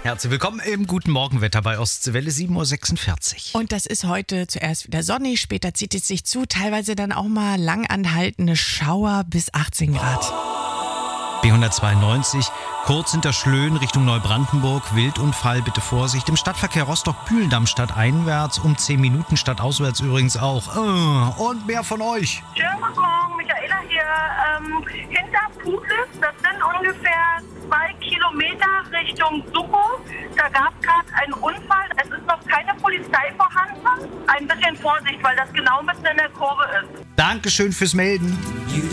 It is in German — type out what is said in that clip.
Herzlich willkommen im Guten Morgenwetter bei Ostseewelle 7.46 Uhr. Und das ist heute zuerst wieder sonnig, später zieht es sich zu, teilweise dann auch mal lang anhaltende Schauer bis 18 Grad. B192, kurz hinter Schlöen Richtung Neubrandenburg, Wildunfall, bitte Vorsicht. Im Stadtverkehr Rostock-Bühldam stadteinwärts, um 10 Minuten stadtauswärts übrigens auch. Und mehr von euch. Schönen guten Morgen, Michaela hier. Hinter Pulis, das sind ungefähr 2 Kilometer Richtung Suckow. Da gab es gerade einen Unfall. Es ist noch keine Polizei vorhanden. Ein bisschen Vorsicht, weil das genau mitten in der Kurve ist. Dankeschön fürs Melden.